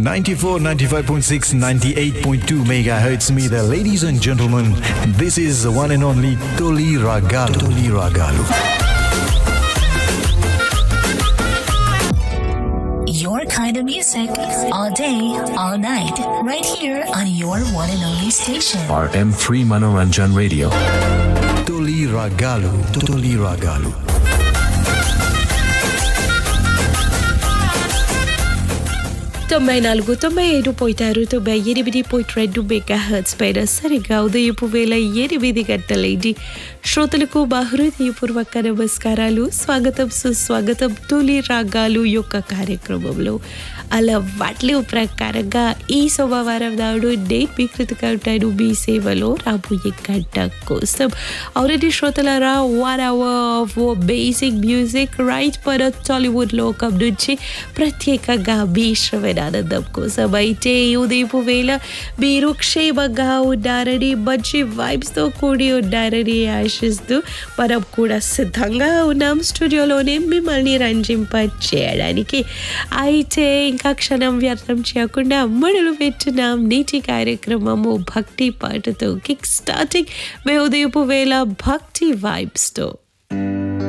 94, 95.6, 98.2 megahertz మీద ladies and gentlemen, this is the one and only Toli Ragalu. Toli Ragalu. Your kind of music, all day, all night, right here on your one and only station. RM3 Manoranjan Radio. Toli Ragalu. Toli Ragalu. 94.6 megahertz పైన సరిగా ఉదయపు వేళ 8 గంటలైంది. శ్రోతలకు హృదయపూర్వక నమస్కారాలు, స్వాగతం సుస్వాగతం తొలి రాగాలు యొక్క కార్యక్రమంలో. అలవాట్ల ప్రకారంగా ఈ సోమవారం నాడు నేను మీ కృతిగా ఉంటాను మీ సేవలో రాబోయే గంట కోసం. ఆల్రెడీ శ్రోతలారా 1 hour of basic music right మన టాలీవుడ్ లోకం నుంచి ప్రత్యేకంగా మీ శ్రవణానందం కోసం. అయితే ఈ ఉదయపు వేళ మీరు క్షేమంగా ఉన్నారని, మంచి వైబ్స్తో కూడి ఉన్నారని ఆశిస్తూ మనం కూడా సిద్ధంగా ఉన్నాం స్టూడియోలోనే మిమ్మల్ని రంజింప చేయడానికి. అయితే ఇంకా క్షణం వ్యర్థం చేయకుండా మొదలు పెట్టినాం నేటి కార్యక్రమము భక్తి పాటతో కిక్ స్టార్టింగ్. మే ఉదయపు వేళ భక్తి వైబ్స్తో.